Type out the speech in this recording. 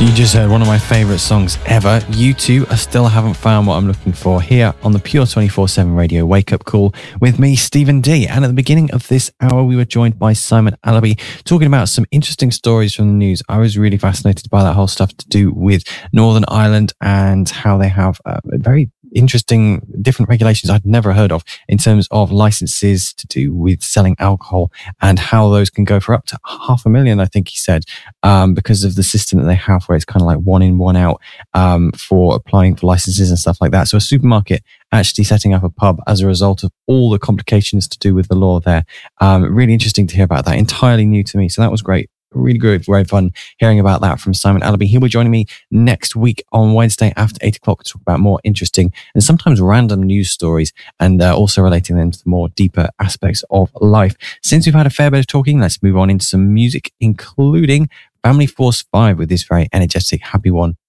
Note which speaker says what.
Speaker 1: So you just heard one of my favourite songs ever. U2, I still haven't found what I'm looking for, here on the Pure 24/7 Radio Wake Up Call with me, Stephen D. And at the beginning of this hour, we were joined by Simon Alabi talking about some interesting stories from the news. I was really fascinated by that whole stuff to do with Northern Ireland and how they have very interesting different regulations I'd never heard of in terms of licenses to do with selling alcohol, and how those can go for up to $500,000, I think he said, because of the system that they have where it's kind of like one in, one out for applying for licenses and stuff like that. So a supermarket actually setting up a pub as a result of all the complications to do with the law there. Really interesting to hear about that. Entirely new to me. So that was great. Really good, very fun hearing about that from Simon Alabi. He'll be joining me next week on Wednesday after 8 o'clock to talk about more interesting and sometimes random news stories, and also relating them to the more deeper aspects of life. Since we've had a fair bit of talking, let's move on into some music, including Family Force 5 with this very energetic, happy one